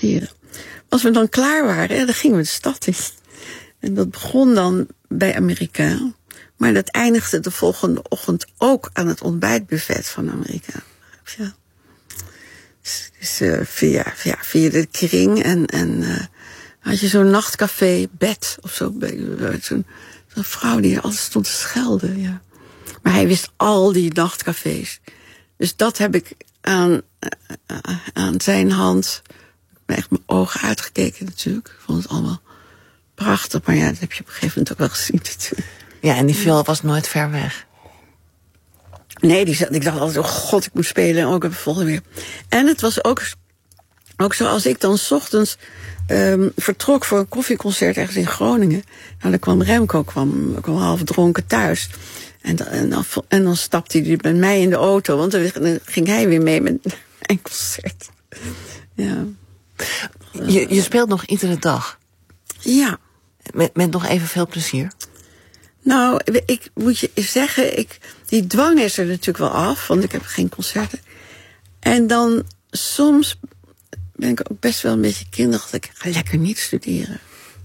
studeren. Als we dan klaar waren, dan gingen we de stad in. En dat begon dan bij Amerika. Maar dat eindigde de volgende ochtend ook aan het ontbijtbuffet van Amerika. Ja. Dus via de kring en had je zo'n nachtcafé, bed of zo. Zo'n vrouw die er altijd stond te schelden. Ja. Maar hij wist al die nachtcafés. Dus dat heb ik aan zijn hand. Ik ben echt mijn ogen uitgekeken natuurlijk. Ik vond het allemaal prachtig. Maar ja, dat heb je op een gegeven moment ook wel gezien natuurlijk. Ja, en die film was nooit ver weg. Nee, ik dacht altijd, oh god, ik moet spelen. En ook de volgende weer. En het was ook zo als ik dan 's ochtends vertrok voor een koffieconcert ergens in Groningen. Nou, dan kwam Remco kwam half dronken thuis. En dan stapte hij met mij in de auto. Want dan ging hij weer mee met mijn concert. Ja. Je speelt nog iedere dag? Ja. Met nog evenveel plezier? Nou, ik moet je zeggen, die dwang is er natuurlijk wel af. Want ik heb geen concerten. En dan soms ben ik ook best wel een beetje kinderachtig. Ik ga lekker niet studeren.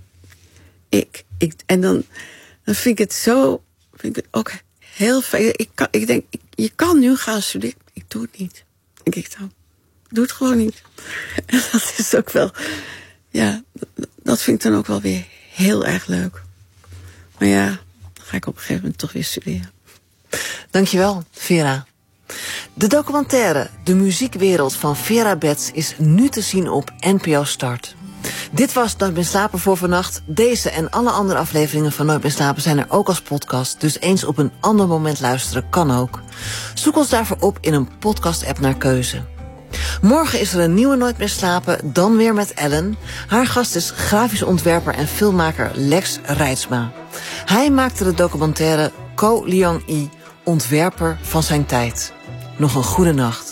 En dan vind ik het zo. Vind ik het ook heel fijn. Ik denk, je kan nu gaan studeren. Ik doe het niet. Denk ik dan. Ik doe het gewoon niet. En dat is ook wel. Ja, dat vind ik dan ook wel weer heel erg leuk. Maar ja, dan ga ik op een gegeven moment toch weer studeren. Dankjewel, Vera. De documentaire De muziekwereld van Vera Betts is nu te zien op NPO Start. Dit was Nooit meer slapen voor vannacht. Deze en alle andere afleveringen van Nooit meer slapen zijn er ook als podcast. Dus eens op een ander moment luisteren kan ook. Zoek ons daarvoor op in een podcast-app naar keuze. Morgen is er een nieuwe Nooit meer slapen, dan weer met Ellen. Haar gast is grafisch ontwerper en filmmaker Lex Reitsma. Hij maakte de documentaire Ko Liang-i, ontwerper van zijn tijd. Nog een goede nacht.